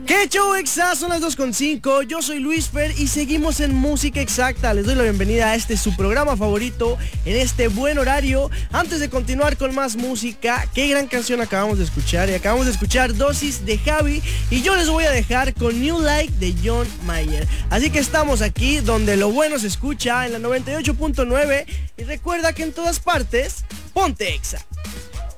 ¿Qué show exa? Son las 2:05. Yo soy Luis Fer y seguimos en Música Exacta. Les doy la bienvenida a su programa favorito en este buen horario. Antes de continuar con más música, qué gran canción acabamos de escuchar. Y acabamos de escuchar Dosis de Javi. Y yo les voy a dejar con New Like de John Mayer. Así que estamos aquí donde lo bueno se escucha en la 98.9. Y recuerda que en todas partes, ponte Exa.